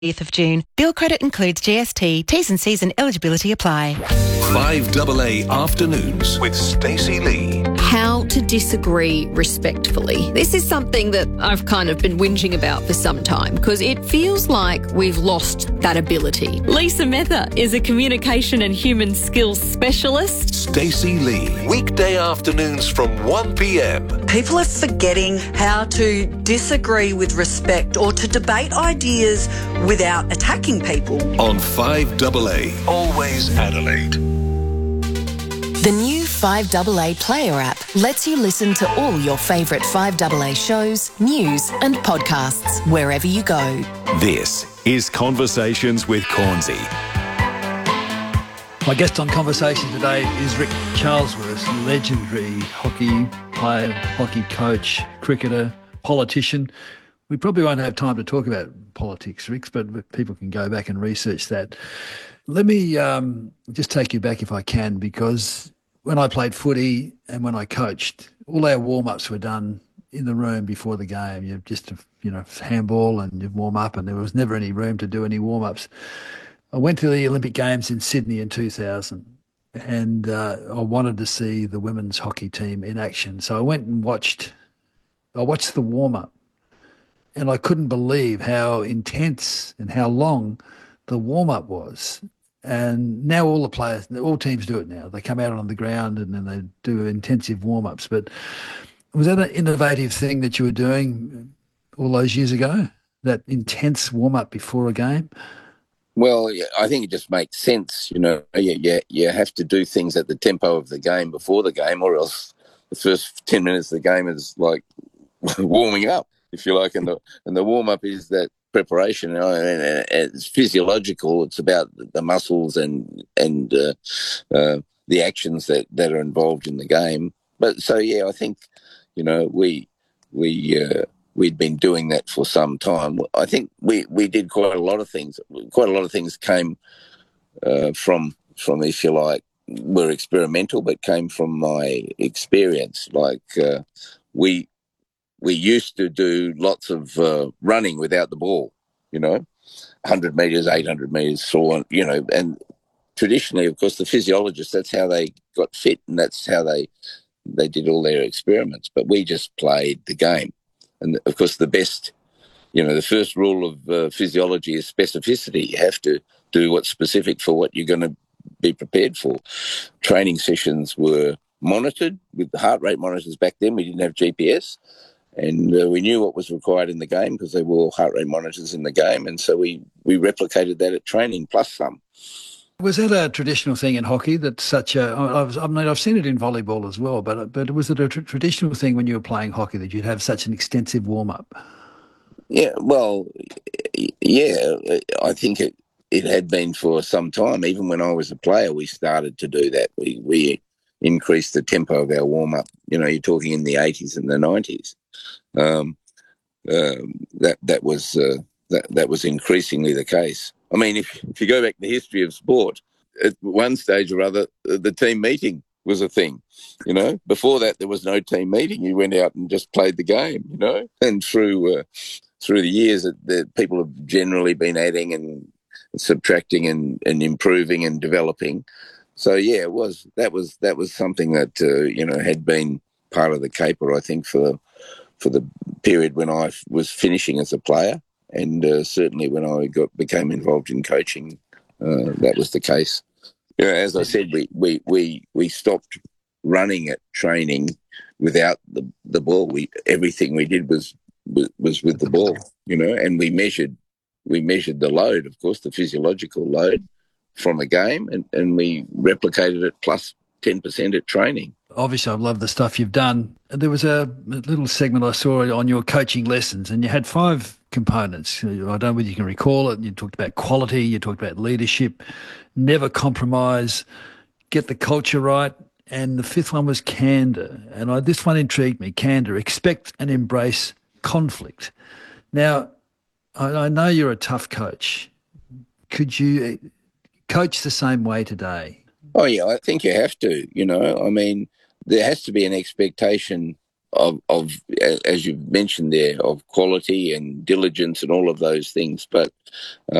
of June. Bill credit includes GST. T's and C's and eligibility apply. 5AA Afternoons with Stacey Lee. How to disagree respectfully. This is something that I've kind of been whinging about for some time because it feels like we've lost that ability. Lisa Mether is a communication and human skills specialist. Stacey Lee. Weekday afternoons from 1 p.m. People are forgetting how to disagree with respect or to debate ideas without attacking people. On 5AA. Always Adelaide. The new 5AA Player app lets you listen to all your favourite 5AA shows, news and podcasts wherever you go. This is Conversations with Cornsey. My guest on Conversation today is Rick Charlesworth, legendary hockey player, hockey coach, cricketer, politician. We probably won't have time to talk about politics, Rick, but people can go back and research that. Let me just take you back if I can, because when I played footy and when I coached, all our warm-ups were done in the room before the game. You just, handball and you warm up, and there was never any room to do any warm-ups. I went to the Olympic Games in Sydney in 2000, and I wanted to see the women's hockey team in action. So I went and watched the warm-up, and I couldn't believe how intense and how long the warm-up was. And now all the players, all teams do it now. They come out on the ground and then they do intensive warm-ups. But was that an innovative thing that you were doing all those years ago, that intense warm-up before a game? Well, yeah, I think it just makes sense. You have to do things at the tempo of the game before the game, or else the first 10 minutes of the game is like warming up, if you like, and the warm-up is that preparation. And it's physiological. It's about the muscles and the actions that are involved in the game. But so yeah, I think we'd been doing that for some time. I think we did quite a lot of things. Quite a lot of things came from if you like, were experimental, but came from my experience. Like we used to do lots of running without the ball, 100 metres, 800 metres, so on, and traditionally, of course, the physiologists, that's how they got fit and that's how they did all their experiments. But we just played the game. And, of course, the first rule of physiology is specificity. You have to do what's specific for what you're going to be prepared for. Training sessions were monitored with the heart rate monitors back then. We didn't have GPS. And we knew what was required in the game because there were heart rate monitors in the game. And so we replicated that at training, plus some. Was that a traditional thing in hockey? That's such a. I've seen it in volleyball as well, but was it a traditional thing when you were playing hockey that you'd have such an extensive warm up? Yeah, well, yeah, I think it had been for some time. Even when I was a player, we started to do that. We increased the tempo of our warm up. You're talking in the 80s and the 90s. That was increasingly the case. I mean, if you go back to the history of sport, at one stage or other, the team meeting was a thing. Before that, there was no team meeting. You went out and just played the game. And through the years, the people have generally been adding and subtracting and improving and developing. So yeah, that was something that had been part of the caper, I think, for the period when I was finishing as a player. And certainly when I became involved in coaching, that was the case. As I said, we stopped running at training without the ball. Everything we did was with the ball, and we measured the load, of course, the physiological load from a game, and we replicated it plus 10% at training. Obviously, I love the stuff you've done. There was a little segment I saw on your coaching lessons, and you had 5 components. I don't know whether you can recall it. You talked about quality, you talked about leadership, never compromise, get the culture right, and the 5th one was candour. And this one intrigued me, candour, expect and embrace conflict. Now, I know you're a tough coach. Could you coach the same way today? Oh, yeah, I think you have to, I mean, there has to be an expectation as you've mentioned there, of quality and diligence and all of those things. But